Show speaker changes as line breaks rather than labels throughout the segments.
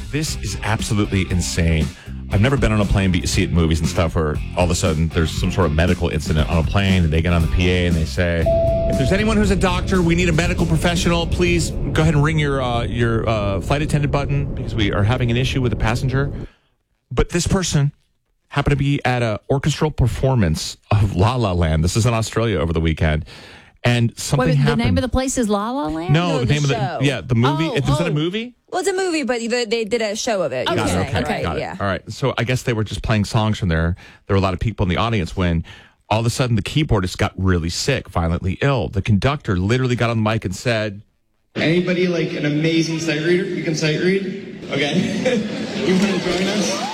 This is absolutely insane. I've never been on a plane, but you see it in movies and stuff where all of a sudden there's some sort of medical incident on a plane and they get on the PA and they say, if there's anyone who's a doctor, we need a medical professional, please go ahead and ring your flight attendant button because we are having an issue with a passenger. But this person happened to be at an orchestral performance of La La Land. This is in Australia over the weekend. And something happened.
The name of the place is La La Land?
No, the name
show.
of the movie. Is that a movie?
Well, it's a movie, but they did a show of it.
Okay.
Got it. Okay.
Right?
Got it.
Yeah.
All right. So I guess they were just playing songs from there. There were a lot of people in the audience when all of a sudden the keyboardist got really sick, violently ill. The conductor literally got on the mic and said,
anybody like an amazing sight reader? You can sight read? Okay. You want to join us?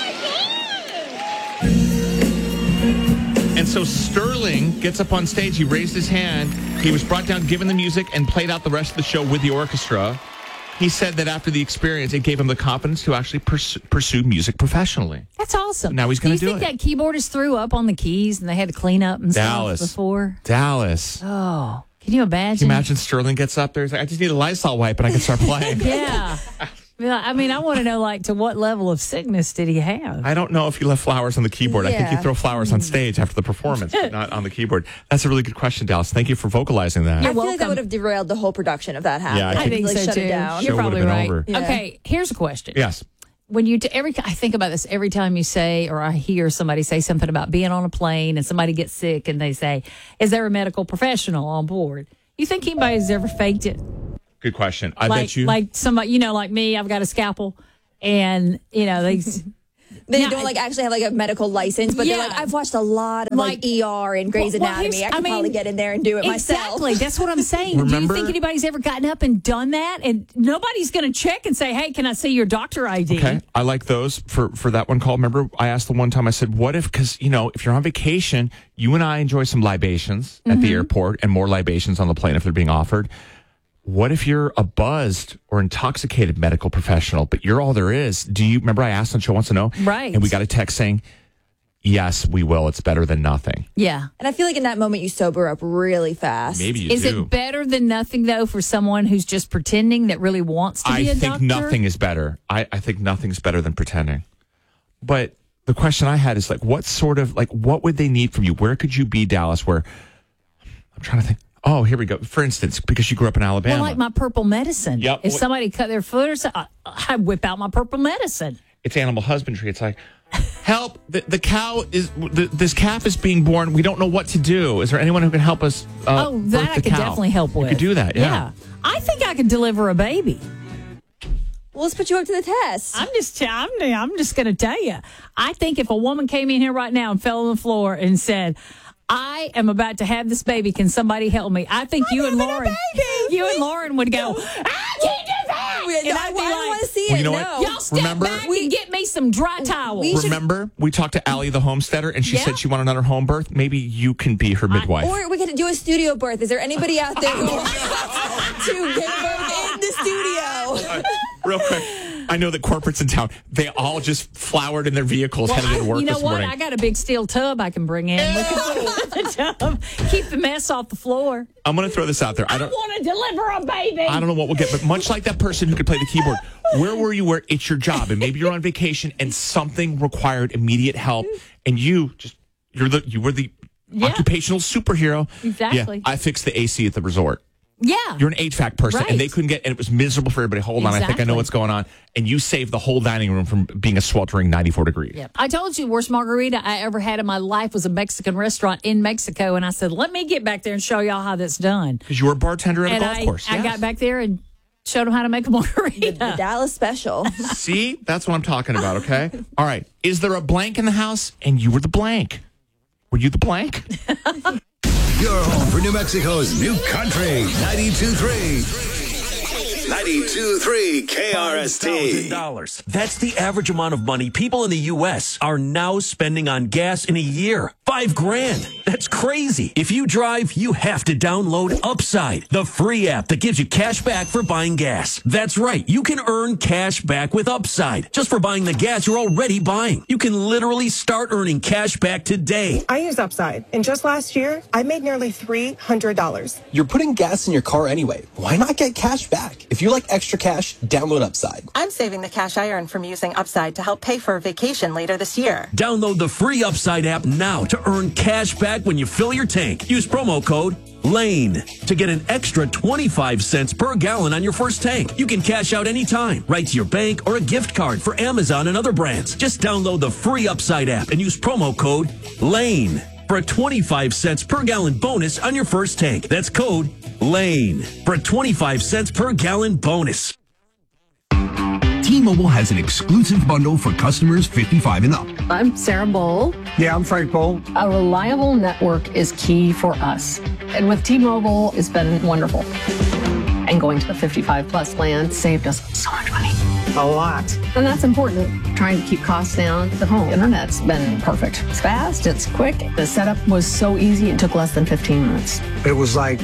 And so Sterling gets up on stage. He raised his hand. He was brought down, given the music, and played out the rest of the show with the orchestra. He said that after the experience, it gave him the confidence to actually pursue music professionally.
That's awesome.
Now he's going to do
you think that keyboardist threw up on the keys and they had to clean up and stuff before?
Dallas.
Oh, can you imagine?
Can you imagine Sterling gets up there? He's like, I just need a Lysol wipe and I can start playing.
Yeah. I mean, I want to know, like, to what level of sickness did he have?
I don't know if he left flowers on the keyboard. I think
Yeah.
you throw flowers on stage after the performance, but not on the keyboard. That's a really good question, Dallas. Thank you for vocalizing that.
I feel like
welcome.
that would have derailed the whole production if that happened.
Yeah, I
I think
like,
so,
shut
too.
it down.
You're
Show
probably
would've been
right.
over.
Yeah.
Okay, here's a question.
Yes.
When I think about this every time you say, or I hear somebody say something about being on a plane and somebody gets sick and they say, is there a medical professional on board? You think anybody's ever faked it?
Good question. I bet you.
Like somebody, like me, I've got a scalpel and, they...
They
Now,
don't actually have a medical license, but they're
Yeah.
like, I've watched a lot of ER and Grey's
Well,
Anatomy.
here's-
I can probably get in there and do it myself.
Exactly. That's what I'm saying. Do
Remember-
you think anybody's ever gotten up and done that? And nobody's going to check and say, hey, can I see your doctor ID?
Okay, I like those for that one call. Remember, I asked the one time, I said, what if, because, if you're on vacation, you and I enjoy some libations at the airport and more libations on the plane if they're being offered. What if you're a buzzed or intoxicated medical professional, but you're all there is? Do you remember I asked on Show Wants to Know?
Right.
And we got a text saying, yes, we will. It's better than nothing.
Yeah.
And I feel like in that moment you sober up really fast.
Maybe you
Is
do.
it better than nothing, though, for someone who's just pretending that really wants to be a doctor?
I think nothing is better. I think nothing's better than pretending. But the question I had is what what would they need from you? Where could you be, Dallas, where I'm trying to think. Oh, here we go. For instance, because you grew up in Alabama.
Well, like my purple medicine.
Yep.
If somebody cut their foot or something, I whip out my purple medicine.
It's animal husbandry. It's like, help, the cow is, this calf is being born. We don't know what to do. Is there anyone who can help us
That
birth
I
the
could
cow?
definitely help with.
You could do that, yeah.
I think I could deliver a baby.
Well, let's put you up to the test.
I'm just going to tell you. I think if a woman came in here right now and fell on the floor and said, I am about to have this baby. Can somebody help me? I think you and Lauren would go, I can't do that. And I'd be
I don't
like,
want to see
Well,
it.
you know
no.
what?
y'all step
Remember-
back and get me some dry towels.
Remember, we talked to Allie the homesteader, and she
Yeah.
said she wanted another home birth. Maybe you can be her midwife.
Or we could do a studio birth. Is there anybody out there who wants to give birth in the studio?
Real quick, I know that corporates in town, they all just flowered in their vehicles headed to work
you know
this
what?
morning.
I got a big steel tub I can bring in. We can put it in the tub. Keep the mess off the floor.
I'm going to throw this out there.
I want to deliver a baby.
I don't know what we'll get, but much like that person who could play the keyboard, where were you where it's your job and maybe you're on vacation and something required immediate help and you were the occupational superhero.
Exactly.
Yeah, I fixed the AC at the resort.
Yeah.
You're an HVAC person
Right.
and they couldn't get, and it was miserable for everybody. Hold on, I think I know
Exactly.
what's going on. And you saved the whole dining room from being a sweltering 94 degrees.
Yeah. I told you the worst margarita I ever had in my life was a Mexican restaurant in Mexico. And I said, let me get back there and show y'all how that's done.
Because you were a bartender at a
And
golf course.
I
Yes.
got back there and showed them how to make a margarita.
The Dallas special.
See, that's what I'm talking about, okay? All right. Is there a blank in the house? And you were the blank. Were you the blank?
Your home for New Mexico's new country. 92.3. 92.3 KRST.
$1,000. That's the average amount of money people in the U.S. are now spending on gas in a year. $5,000. That's crazy. If you drive, you have to download Upside, the free app that gives you cash back for buying gas. That's right. You can earn cash back with Upside just for buying the gas you're already buying. You can literally start earning cash back today.
I use Upside, and just last year, I made nearly $300.
You're putting gas in your car anyway. Why not get cash back? If If you like extra cash, download Upside.
I'm saving the cash I earn from using Upside to help pay for a vacation later this year.
Download the free Upside app now to earn cash back when you fill your tank. Use promo code LANE to get an extra 25 cents per gallon on your first tank. You can cash out anytime, right to your bank or a gift card for Amazon and other brands. Just download the free Upside app and use promo code LANE for a 25 cents per gallon bonus on your first tank. That's code LANE for a 25 cents per gallon bonus.
T-Mobile has an exclusive bundle for customers 55 and up.
I'm Sarah Bowl.
Yeah, I'm Frank Bowl.
A reliable network is key for us. And with T-Mobile, it's been wonderful. And going to the 55-plus plan saved us so much money.
A lot.
And that's important. Trying to keep costs down. The home internet's been perfect. It's fast, it's quick. The setup was so easy, it took less than 15 minutes.
It was like,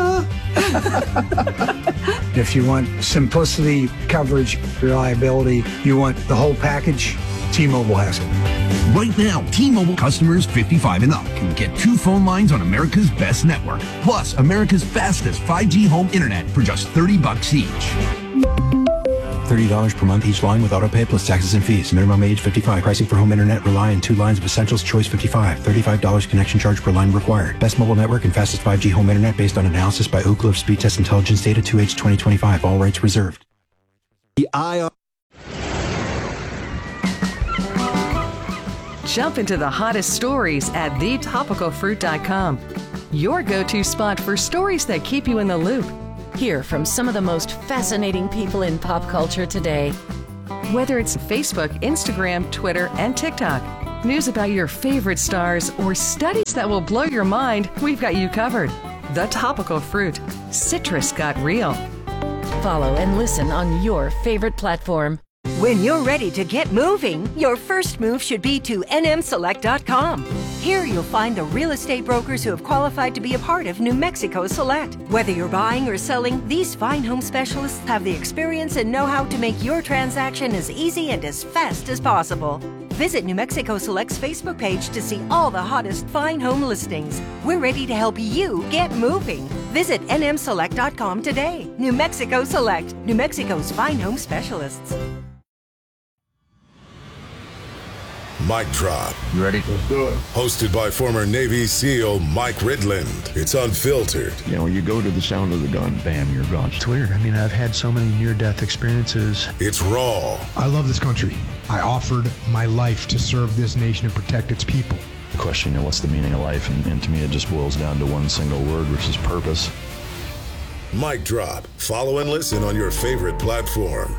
If you want simplicity, coverage, reliability, you want the whole package, T-Mobile has it.
Right now, T-Mobile customers 55 and up can get 2 phone lines on America's best network, plus America's fastest 5G home internet for just $30 each.
$30 per month each line with autopay plus taxes and fees. Minimum age 55. Pricing for home internet rely on 2 lines of Essentials Choice 55. $35 connection charge per line required. Best mobile network and fastest 5G home internet based on analysis by Oak Grove Speed Test Intelligence data 2H 2025. All rights reserved.
Jump into the hottest stories at thetopicalfruit.com. Your go-to spot for stories that keep you in the loop. Hear from some of the most fascinating people in pop culture today. Whether it's Facebook, Instagram, Twitter, and TikTok, news about your favorite stars, or studies that will blow your mind, we've got you covered. The Topical Fruit. Citrus got real.
Follow and listen on your favorite platform.
When you're ready to get moving, your first move should be to nmselect.com. Here you'll find the real estate brokers who have qualified to be a part of New Mexico Select. Whether you're buying or selling, these fine home specialists have the experience and know-how to make your transaction as easy and as fast as possible. Visit New Mexico Select's Facebook page to see all the hottest fine home listings. We're ready to help you get moving. Visit nmselect.com today. New Mexico Select, New Mexico's fine home specialists.
Mic Drop.
You ready? Let's do it.
Hosted by former Navy SEAL Mike Ridland. It's unfiltered.
You know, you go to the sound of the gun, bam, you're gone.
It's weird. I mean, I've had so many near-death experiences.
It's raw.
I love this country. I offered my life to serve this nation and protect its people.
The question, you know, what's the meaning of life? And to me, it just boils down to one single word, which is purpose.
Mic Drop. Follow and listen on your favorite platform.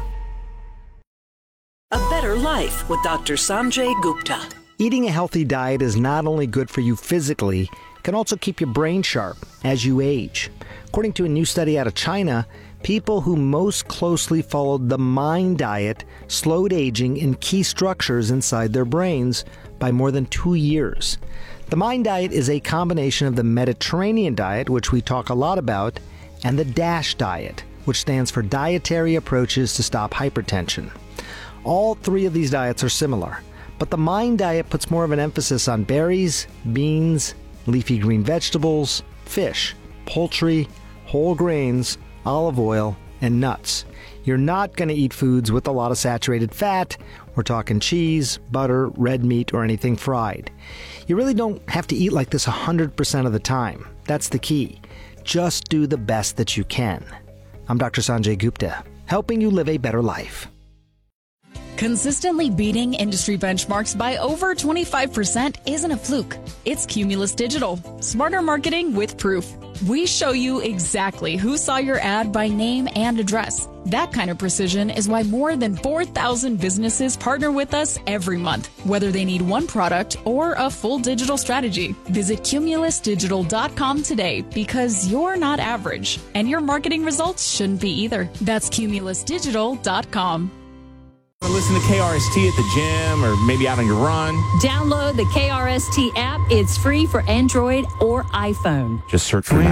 A Better Life with Dr. Sanjay Gupta.
Eating a healthy diet is not only good for you physically, it can also keep your brain sharp as you age. According to a new study out of China, people who most closely followed the MIND diet slowed aging in key structures inside their brains by more than 2 years. The MIND diet is a combination of the Mediterranean diet, which we talk a lot about, and the DASH diet, which stands for Dietary Approaches to Stop Hypertension. All 3 of these diets are similar, but the MIND diet puts more of an emphasis on berries, beans, leafy green vegetables, fish, poultry, whole grains, olive oil, and nuts. You're not going to eat foods with a lot of saturated fat. We're talking cheese, butter, red meat, or anything fried. You really don't have to eat like this 100% of the time. That's the key. Just do the best that you can. I'm Dr. Sanjay Gupta, helping you live a better life.
Consistently beating industry benchmarks by over 25% isn't a fluke. It's Cumulus Digital. Smarter marketing with proof. We show you exactly who saw your ad by name and address. That kind of precision is why more than 4,000 businesses partner with us every month, whether they need one product or a full digital strategy. Visit cumulusdigital.com today because you're not average, and your marketing results shouldn't be either. That's cumulusdigital.com.
Listen to KRST at the gym or maybe out on your run.
Download the KRST app. It's free for Android or iPhone.
Just search for